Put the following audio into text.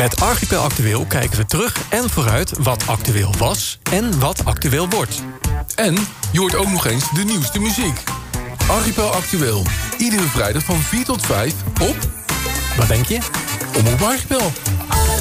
Met Archipel Actueel kijken we terug en vooruit wat actueel was en wat actueel wordt. En je hoort ook nog eens de nieuwste muziek. Archipel Actueel. Iedere vrijdag van 4 tot 5 op... Wat denk je? Omroep Archipel.